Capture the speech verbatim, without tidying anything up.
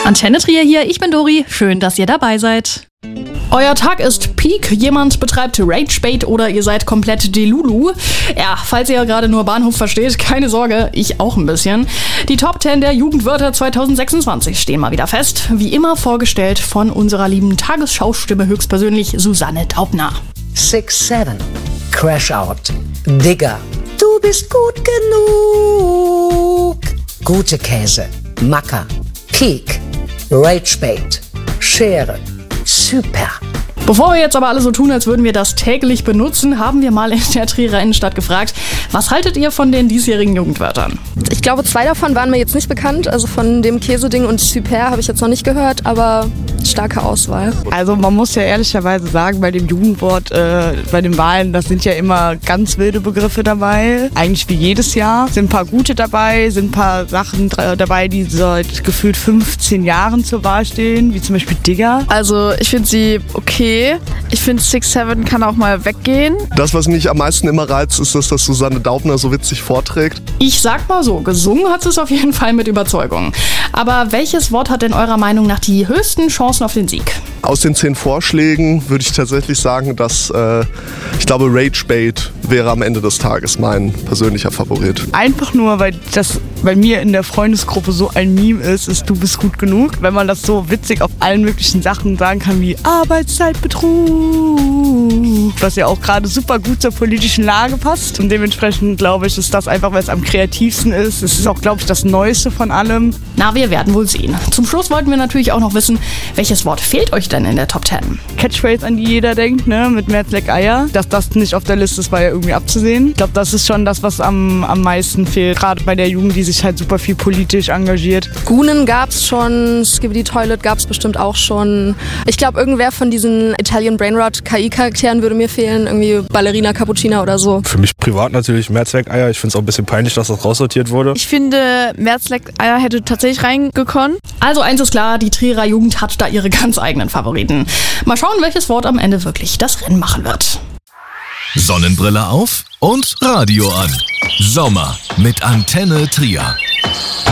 Antenne Trier hier, ich bin Dori. Schön, dass ihr dabei seid. Euer Tag ist Peak, jemand betreibt Ragebait oder ihr seid komplett Delulu. Ja, falls ihr gerade nur Bahnhof versteht, keine Sorge, ich auch ein bisschen. Die Top zehn der Jugendwörter zwanzig sechsundzwanzig stehen mal wieder fest. Wie immer vorgestellt von unserer lieben Tagesschaustimme höchstpersönlich Susanne Daubner. six seven, Crash Out, Digger, du bist gut genug. Gute Käse, Macker, Peak, Ragebait, Schere, super. Bevor wir jetzt aber alle so tun, als würden wir das täglich benutzen, haben wir mal in der Trierer Innenstadt gefragt, was haltet ihr von den diesjährigen Jugendwörtern? Ich glaube, zwei davon waren mir jetzt nicht bekannt. Also von dem Käseding und Super habe ich jetzt noch nicht gehört, aber starke Auswahl. Also man muss ja ehrlicherweise sagen, bei dem Jugendwort, äh, bei den Wahlen, das sind ja immer ganz wilde Begriffe dabei. Eigentlich wie jedes Jahr. Sind ein paar gute dabei, sind ein paar Sachen dabei, die seit gefühlt fünfzehn Jahren zur Wahl stehen, wie zum Beispiel Digger. Also ich finde sie okay. Ich finde six seven kann auch mal weggehen. Das, was mich am meisten immer reizt, ist, dass das Susanne Daubner so witzig vorträgt. Ich sag mal so, gesungen hat es auf jeden Fall mit Überzeugung. Aber welches Wort hat denn eurer Meinung nach die höchsten Chancen auf den Sieg? Aus den zehn Vorschlägen würde ich tatsächlich sagen, dass äh, ich glaube, Ragebait wäre am Ende des Tages mein persönlicher Favorit. Einfach nur, weil das bei mir in der Freundesgruppe so ein Meme ist, ist du bist gut genug. Wenn man das so witzig auf allen möglichen Sachen sagen kann wie Arbeitszeitbetrug, was ja auch gerade super gut zur politischen Lage passt. Und dementsprechend glaube ich, ist das einfach, weil es am kreativsten ist. Es ist auch, glaube ich, das Neueste von allem. Na, wir werden wohl sehen. Zum Schluss wollten wir natürlich auch noch wissen, welches Wort fehlt euch denn in der Top zehn? Catchphrase, an die jeder denkt, ne, mit Merz leck Eier. Dass das nicht auf der Liste ist, war ja irgendwie abzusehen. Ich glaube, das ist schon das, was am, am meisten fehlt. Gerade bei der Jugend, die sich halt super viel politisch engagiert. Gunen gab's schon, Skibidi Toilet gab's bestimmt auch schon. Ich glaube, irgendwer von diesen Italian Brainrot K I-Charakteren würde mir fehlen. Irgendwie Ballerina Cappuccina oder so. Für mich privat natürlich Merz leck Eier. Ich finde es auch ein bisschen peinlich, dass das raussortiert wurde. Ich finde, Merz leck Eier hätte tatsächlich reingekonnt. Also eins ist klar, die Trierer Jugend hat da ihre ganz eigenen Favoriten. Mal schauen, welches Wort am Ende wirklich das Rennen machen wird. Sonnenbrille auf und Radio an. Sommer mit Antenne Trier.